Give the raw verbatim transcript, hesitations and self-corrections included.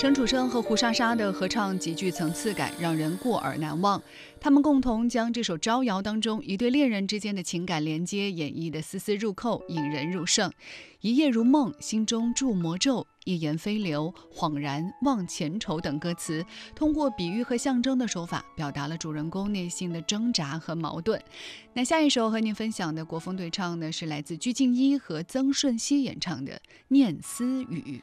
陈楚生和胡莎莎的合唱极具层次感，让人过耳难忘。他们共同将这首《招摇》当中一对恋人之间的情感连接演绎得丝丝入扣，引人入胜。一夜如梦，心中筑魔咒，一言飞流，恍然忘前愁等歌词，通过比喻和象征的手法，表达了主人公内心的挣扎和矛盾。那下一首和您分享的国风对唱呢，是来自鞠婧祎和曾舜晞演唱的《念思语》。